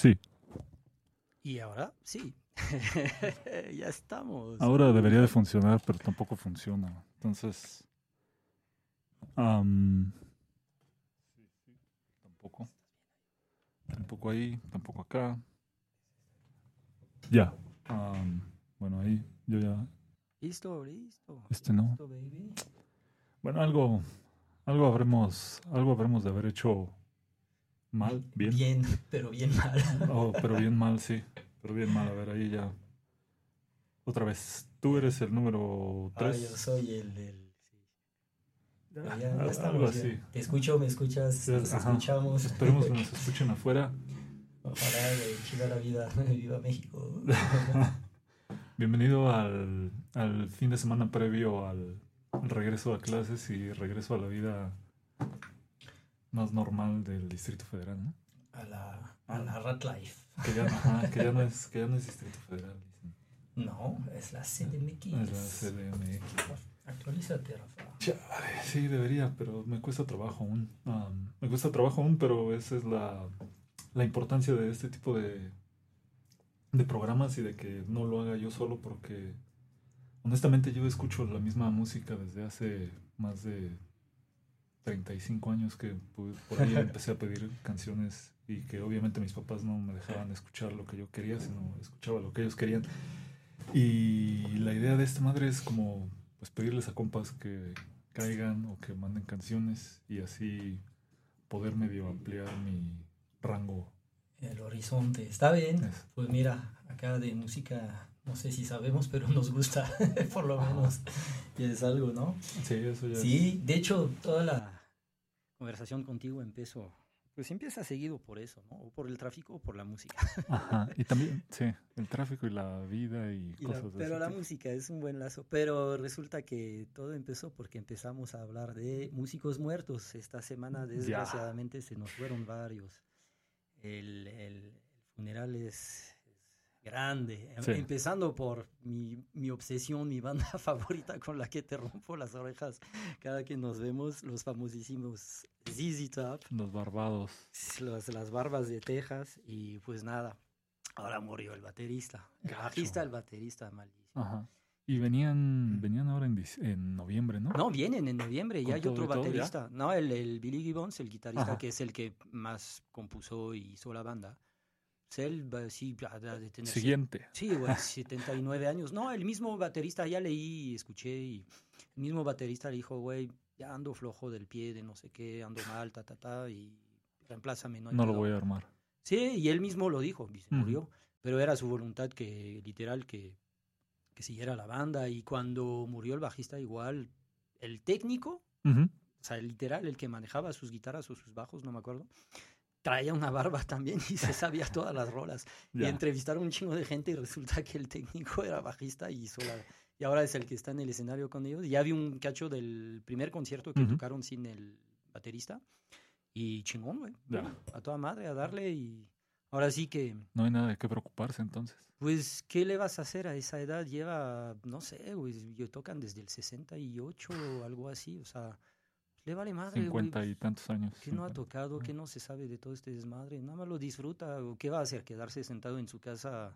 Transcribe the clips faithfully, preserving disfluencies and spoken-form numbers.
Sí, Y ahora sí, ya estamos. ahora debería de funcionar, pero tampoco funciona. Entonces, am, tampoco, tampoco ahí, tampoco acá. Ya. Am, bueno, ahí yo ya, Listo, listo, este no. listo, baby. Bueno, algo, algo habremos, algo habremos de haber hecho mal, Bi- bien. Bien, pero bien mal. Oh, pero bien mal, sí. Pero bien mal, a ver, ahí ya. Otra vez, tú Ya. eres el número Ah, yo tres. soy el, el- sí. Pero ya, ya Algo estamos así. bien. Te escucho, me escuchas, Ya, nos ajá. escuchamos. Esperemos que nos escuchen afuera. Ojalá, güey, chiva la vida, viva México. Bienvenido al, al fin de semana previo al regreso a clases y regreso a la vida más normal del Distrito Federal, ¿no? A la, a Ah, la Rat Life. que ya, ajá, que ya no es, que ya no es Distrito Federal, dicen. No, es la Es la C D M X. C D M X. Actualízate, Rafa. Chale, sí, debería, pero me cuesta trabajo aún. Um, me cuesta trabajo aún, pero esa es la, la importancia de este tipo de, de programas y de que no lo haga yo solo porque honestamente yo escucho la misma música desde hace más de treinta y cinco años que pues, por ahí empecé a pedir canciones y que obviamente mis papás no me dejaban escuchar lo que yo quería, sino escuchaba lo que ellos querían. Y la idea de esta madre es como pues pedirles a compas que caigan o que manden canciones y así poder medio ampliar mi rango. El horizonte. Está bien. Es, Pues mira, acá de música, no sé si sabemos, pero nos gusta, por lo ajá. menos. Y es algo, ¿no? Sí, eso ya es. Sí, de hecho, toda la conversación contigo empezó, pues empieza seguido por eso, ¿no? O por el tráfico o por la música. Ajá. Y también, sí, el tráfico y la vida y, Y la- cosas de pero ese la tipo. música es un buen lazo. Pero resulta que todo empezó porque empezamos a hablar de músicos muertos. Esta semana, Ya. desgraciadamente, se nos fueron varios. El, el funeral es, es grande. Em- Sí. Empezando por mi, mi obsesión, mi banda favorita con la que te rompo las orejas cada que nos vemos, los famosísimos Z Z Top, Los Barbados. los- las barbas de Texas. Y pues nada, ahora murió el baterista. El Gacho. bajista, el baterista, malísimo. Ajá. Y venían, venían ahora en, dic- en noviembre, ¿no? No, vienen en noviembre, ya Con hay todo otro y todo, ya. baterista. No, el, el Billy Gibbons, el guitarrista, Ajá. que es el que más compuso y hizo la banda. Pues él, va- sí, ha de tener siete- Siguiente. sí, güey, setenta y nueve años. No, el mismo baterista, ya leí y escuché, y el mismo baterista le dijo, güey, ya ando flojo del pie, de no sé qué, ando mal, ta, ta, ta, y reemplázame, no hay No lo pedo. voy a armar. Sí, y él mismo lo dijo, y se Ujú. murió, pero era su voluntad que, literal, que, que siguiera la banda, y cuando murió el bajista igual, el técnico, Ujú. o sea, literal, el que manejaba sus guitarras o sus bajos, no me acuerdo, traía una barba también y se sabía todas las rolas. Y Ya. entrevistaron un chingo de gente y resulta que el técnico era bajista y, hizo la- y ahora es el que está en el escenario con ellos. Y ya vi un cacho del primer concierto que Ujú. tocaron sin el baterista. Y chingón, güey. Ya. A toda madre, a darle. Y ahora sí que, No hay nada de qué preocuparse entonces. pues, ¿qué le vas a hacer a esa edad? Lleva, no sé, güey, yo tocan desde el sesenta y ocho o algo así. O sea, le vale madre, güey. Cincuenta y tantos años. ¿Qué no ha cincuenta. tocado? ¿Qué no se sabe de todo este desmadre? Nada más lo disfruta. ¿O qué va a hacer? ¿Quedarse sentado en su casa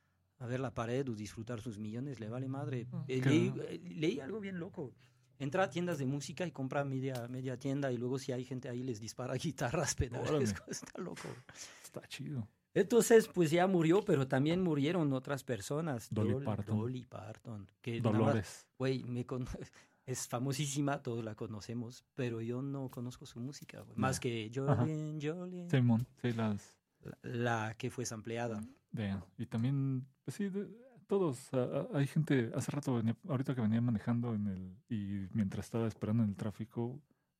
a ver la pared o disfrutar sus millones? Le vale madre. Eh, ¿Qué? leí, eh, leí algo bien loco. Entra a tiendas de música y compra media, media tienda y luego si hay gente ahí les dispara guitarras, pedales. Órale. Está loco. Está chido. Entonces, pues ya murió, pero también murieron otras personas. Dolly Dol- Parton. Dolly Parton. Que nada más, Dolores. güey, me con- es famosísima, todos la conocemos, pero yo no conozco su música, güey. Más Ya. que Ajá. Jolene, Jolene, Simón. Sí, las. la, la que fue sampleada. De, y también, pues sí, de- todos. a- a- hay gente. Hace rato venía, ahorita que venía manejando en el. Y mientras estaba esperando en el tráfico,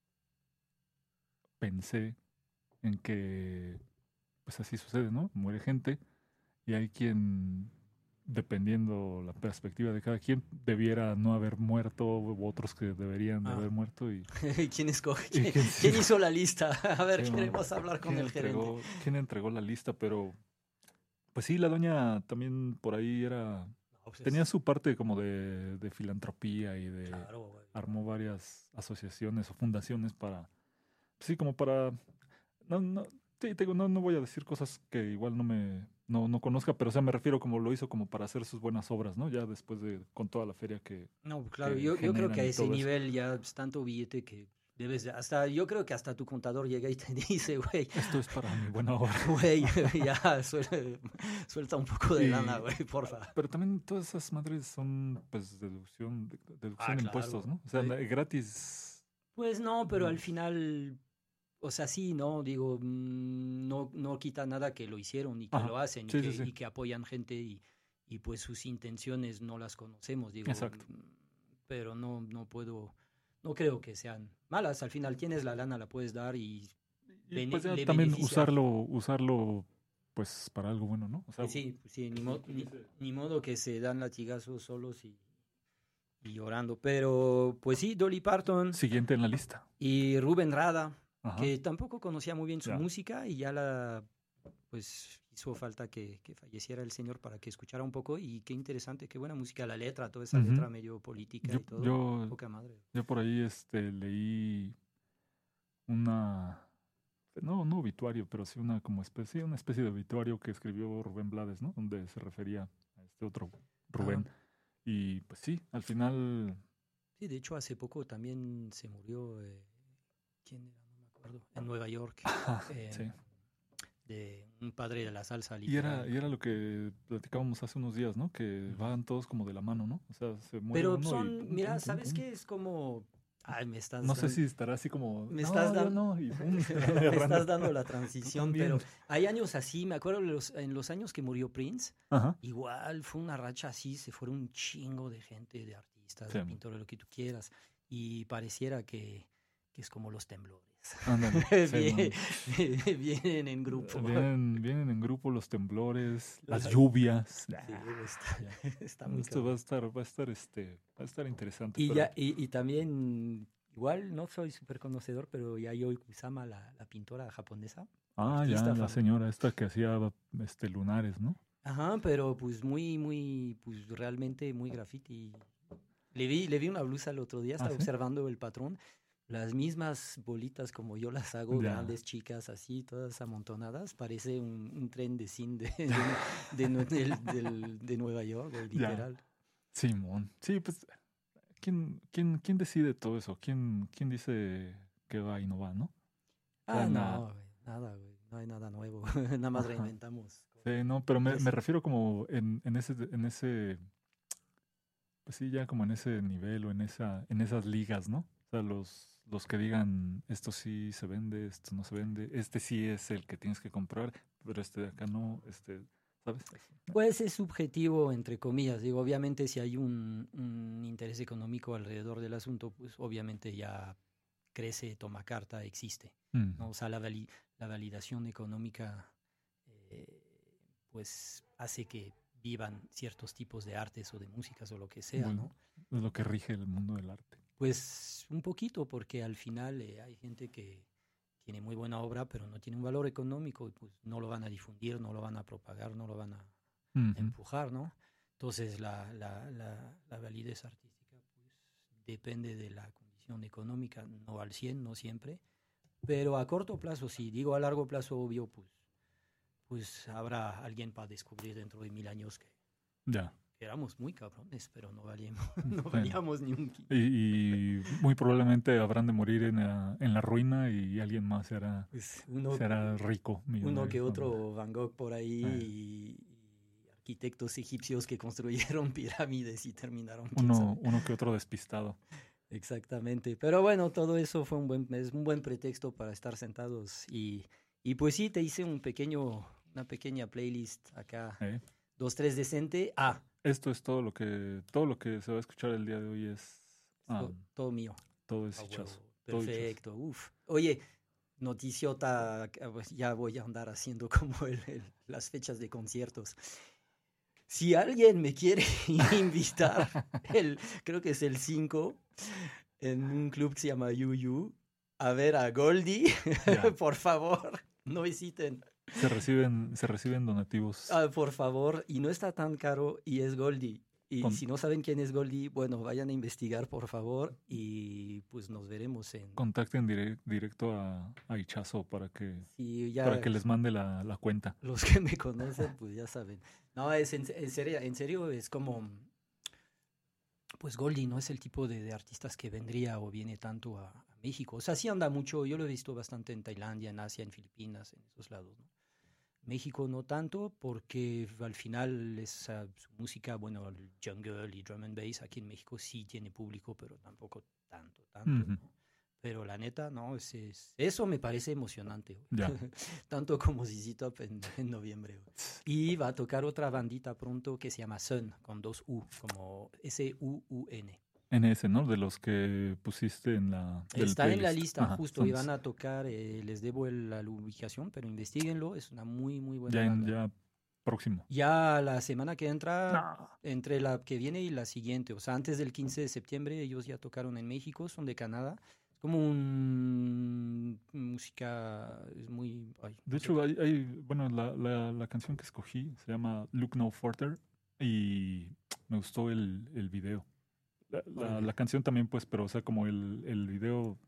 pensé en que. Pues así sucede, ¿no? Muere gente y hay quien, dependiendo la perspectiva de cada quien, debiera no haber muerto u otros que deberían de Ah. haber muerto y ¿Quién escoge? ¿Y ¿Quién, quién- quién hizo la lista? A ver, Sí, man. queremos hablar con quién el gerente. entregó, quién entregó la lista, pero pues sí, la doña también por ahí era, No, pues tenía es- su parte como de, de filantropía y de Claro, güey. armó varias asociaciones o fundaciones para, sí, como para, no, no, Sí, te digo, no, no voy a decir cosas que igual no me no, no conozca, pero o sea, me refiero como lo hizo como para hacer sus buenas obras, ¿no? Ya después de, con toda la feria que, No, claro, que yo, yo creo que generan a y ese todo eso. nivel ya es tanto billete que debes, de- hasta, yo creo que hasta tu contador llega y te dice, güey, Esto es para mi buena obra. güey, ya suelta, suelta un poco de lana, Y, güey, porfa. pero también todas esas madres son, pues, deducción, de- Ah, deducción de impuestos, claro. ¿no? O sea, Eh, na- gratis, Pues no, pero al no. final, o sea, sí, ¿no? Digo, mm, no, no quita nada que lo hicieron y que Ajá, lo hacen y sí, que, sí, sí, y que apoyan gente y, y pues sus intenciones no las conocemos, digo, exacto. mm, pero no, no puedo, no creo que sean malas. Al final tienes la lana, la puedes dar y Y bene- pues ya le también beneficia. usarlo, usarlo, pues, para algo bueno, ¿no? O sea, Pues sí, pues sí, ni, como mo- quien ni, dice, ni modo que se dan latigazos solos y, y llorando. Pero pues sí, Dolly Parton siguiente en la lista. y Rubén Rada, Ajá, que tampoco conocía muy bien su ya. música y ya la, pues hizo falta que, que falleciera el señor para que escuchara un poco y qué interesante, qué buena música, la letra, toda esa Ujú. letra medio política Yo, y todo, yo, poca madre. yo por ahí este, leí una, no, no obituario, pero sí una como especie, una especie de obituario que escribió Rubén Blades, ¿no? Donde se refería a este otro Ajá. Rubén. Y pues sí, al final, Sí, de hecho hace poco también se murió, eh, ¿quién era? No me acuerdo, en Nueva York, ajá, eh, sí. de un padre de la salsa, Y era, literal. y era lo que platicábamos hace unos días, ¿no? Que Ujú. van todos como de la mano, ¿no? O sea, se muere Pero uno y son, pum, mira, pum, pum, ¿sabes pum. qué? Es como, ay, me estás No sé dando, si estará así como, me estás no, yo dando, no, y pum, se van me agarrando. estás dando la Tú transición, también. pero hay años así, me acuerdo los, en los años que murió Prince, Ajá. igual fue una racha así, se fueron un chingo de gente, de artistas, Sí, de pintores, lo que tú quieras, y pareciera que, que es como los temblores. ándale. Sí, Vie- no. Vienen en grupo. Vienen, vienen en grupo los temblores, las Las- lluvias. Sí, está, Ya. está No, muy esto va a cabrón. estar, va a estar, este, va a estar interesante, Y, pero ya, y, y también, igual no soy súper conocedor, pero Yayoi Kusama, la, la pintora japonesa, ah, ya, artista la famosa. señora esta que hacía este lunares, ¿no? Ajá, pero pues muy, muy, pues realmente muy graffiti. Le vi, le vi una blusa el otro día, Ah, estaba sí. observando el patrón. Las mismas bolitas como yo las hago, Ya. grandes, chicas, así, todas amontonadas. Parece un, un tren de cine de, de, de Nue- del- del- de Nueva York, güey, Ya. literal. Simón. Sí, pues, ¿quién, quién, quién decide todo eso? ¿Quién, quién dice que va y no va, no? O sea, Ah, na- no, güey, nada, güey, no hay nada nuevo. Nada más Ajá. reinventamos. Sí, no, pero me, Ya me sé. refiero como en, en ese, en ese, pues sí, ya como en ese nivel o en esa, en esas ligas, ¿no? O sea, los, los que digan, esto sí se vende, esto no se vende, este sí es el que tienes que comprar, pero este de acá no, este, ¿sabes? Pues es subjetivo, entre comillas. Digo, obviamente si hay un, un interés económico alrededor del asunto, pues obviamente ya crece, toma carta, existe. Mm, ¿No? O sea, la, vali- la validación económica eh, pues hace que vivan ciertos tipos de artes o de músicas o lo que sea, bueno, ¿no? es lo que rige el mundo del arte. Pues un poquito, porque al final eh, hay gente que tiene muy buena obra, pero no tiene un valor económico y pues no lo van a difundir, no lo van a propagar, no lo van a Ujú. empujar, ¿no? Entonces la, la, la, la validez artística pues depende de la condición económica, no al cien, no siempre, pero a corto plazo sí, digo a largo plazo obvio, pues, pues habrá alguien para descubrir dentro de mil años que, Ya. que éramos muy cabrones, pero no valíamos, no Bueno. valíamos ni un quinto. Y, y muy probablemente habrán de morir en la, en la ruina y alguien más será, Pues uno, será rico, millonario. uno que ¿no? otro Van Gogh por ahí Eh. y, y arquitectos egipcios que construyeron pirámides y terminaron quién Uno, sabe. uno que otro despistado. Exactamente. Pero bueno, todo eso fue un buen, es un buen pretexto para estar sentados. Y, y pues sí, te hice un pequeño, una pequeña playlist acá. ¿eh? Dos, tres decente. Ah, Esto es todo lo que todo lo que se va a escuchar el día de hoy es ah, to- todo mío. todo es A huevo. hichazo. Todo hichazo. Perfecto. Uf. Oye, noticiota, pues ya voy a andar haciendo como el- el- las fechas de conciertos. Si alguien me quiere invitar, el, creo que es el cinco, en un club que se llama Yu Yu, a ver a Goldie, Ya. por favor, no visiten. Se reciben, se reciben donativos. Ah, por favor, y no está tan caro y es Goldie. Y Con- si no saben quién es Goldie, bueno, vayan a investigar, por favor, y pues nos veremos en... Contacten direct- directo a, a Ichazo para que, Si para ya que les mande la, la cuenta. los que me conocen, pues ya saben. No, es en, en serio, en serio, es como... Pues Goldie no es el tipo de, de artistas que vendría o viene tanto a, a México. O sea, sí anda mucho, yo lo he visto bastante en Tailandia, en Asia, en Filipinas, en esos lados, ¿no? México no tanto, porque al final es uh, su música, bueno, el jungle y drum and bass aquí en México sí tiene público, pero tampoco tanto, tanto, Ujú. ¿no? Pero la neta, no, es, es- eso me parece emocionante, güey. Ya. Tanto como Z Z Top en, en noviembre, güey. Y va a tocar otra bandita pronto que se llama Sun, con dos U, como S U U N. N S, ¿no? De los que pusiste en la del Está en la playlist. lista, Ajá, justo, son- y van a tocar, eh, les debo el- la ubicación, pero investiguenlo, es una muy, muy buena ya, en, banda. ya próximo. Ya la semana que entra, No. entre la que viene y la siguiente, o sea, antes del quince de septiembre, ellos ya tocaron en México, son de Canadá. Es como un música, es muy... ay, De no sé hecho, cómo- hay, hay- bueno, la, la, la canción que escogí se llama Look No Further y me gustó el, el video. La, la, Órale. la canción también, pues, pero, o sea, como el, el video,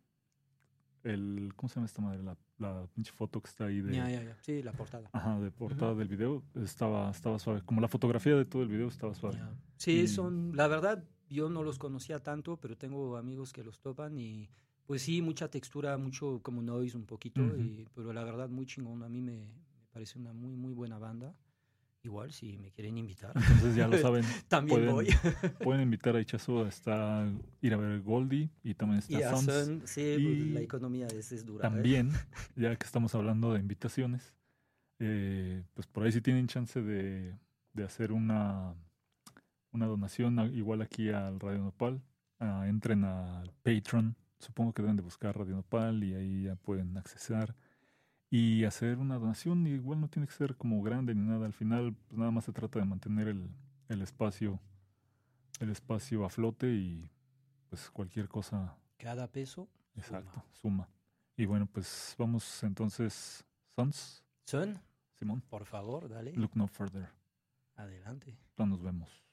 el, ¿cómo se llama esta madre? La, la pinche foto que está ahí de, Ya, ya, ya, sí, la portada. ajá, de portada del video, estaba, estaba suave. Como la fotografía de todo el video estaba suave. Ya. Sí, Y- son, la verdad, yo no los conocía tanto, pero tengo amigos que los topan y pues sí, mucha textura, mucho como noise un poquito, Ujú. y, pero la verdad muy chingón, a mí me, me parece una muy, muy buena banda. Igual, si me quieren invitar, Entonces ya lo saben. también pueden, voy. pueden invitar a Ichazo a estar, ir a ver Goldie y también está Y a Sons. Sun, sí, Y pues, la economía es, es dura. ¿eh? También, ya que estamos hablando de invitaciones, eh, pues por ahí si tienen chance de, de hacer una, una donación, a- igual aquí al Radio Nopal, ah, entren al Patreon, supongo que deben de buscar Radio Nopal y ahí ya pueden accesar y hacer una donación. Igual no tiene que ser como grande ni nada, al final pues nada más se trata de mantener el, el espacio, el espacio a flote y pues cualquier cosa. Cada peso. Exacto, suma. Y bueno, pues vamos entonces, Sons, Sun, Simón, por favor, dale. look no further. Adelante. Ya nos vemos.